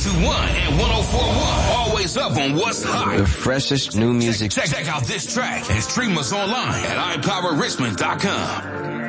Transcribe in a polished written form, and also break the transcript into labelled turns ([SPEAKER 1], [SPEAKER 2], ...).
[SPEAKER 1] 92.1 and 104.1. Always up on what's hot.
[SPEAKER 2] The freshest new music.
[SPEAKER 1] Check out this track and stream us online at iPowerRichmond.com.